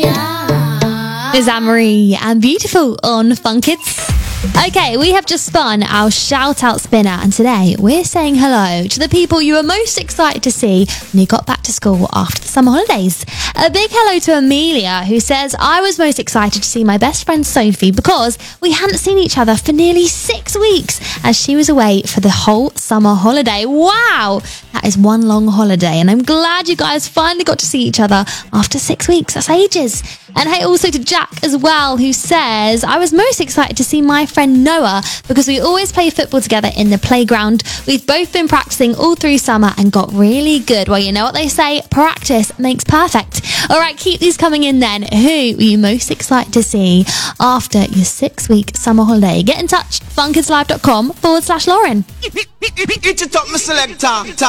Is Anne-Marie and Beautiful on Fun Kids. Okay, we have just spun our shout-out spinner, and today we're saying hello to the people you were most excited to see when you got back to school after the summer holidays. A big hello to Amelia, who says, I was most excited to see my best friend Sophie because we hadn't seen each other for nearly 6 weeks as she was away for the whole summer holiday. Wow! That is one long holiday, and I'm glad you guys finally got to see each other after 6 weeks. That's ages. And hey, also to Jack as well, who says, I was most excited to see my friend Noah because we always play football together in the playground. We've both been practicing all through summer and got really good. Well, you know what they say, practice makes perfect. All right, keep these coming in then. Who were you most excited to see after your 6-week summer holiday? Get in touch, funkidslive.com/Lauren. It up, my selector.